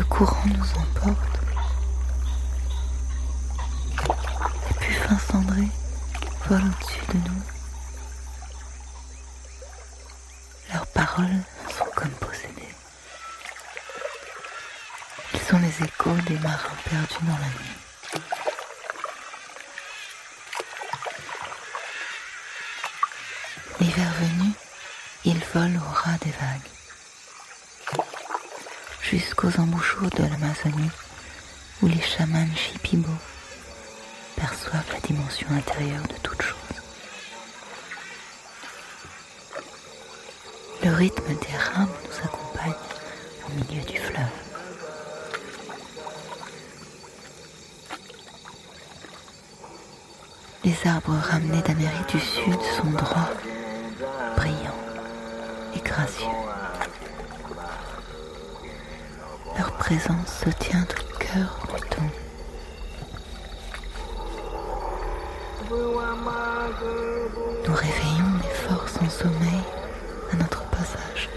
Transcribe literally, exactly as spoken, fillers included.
courant nous emporte. Les puffins cendrés volent au-dessus de nous. Leurs paroles sont comme possédées. Ils sont les échos des marins perdus dans la nuit. L'hiver venu, ils volent au ras des vagues, jusqu'aux embouchures de l'Amazonie, où les chamans Shipibo perçoivent la dimension intérieure de toute chose. Le rythme des rames nous accompagne au milieu du fleuve. Les arbres ramenés d'Amérique du Sud sont droits, brillants et gracieux. Leur présence se tient au cœur du temps. Nous réveillons les forces en sommeil à notre passage.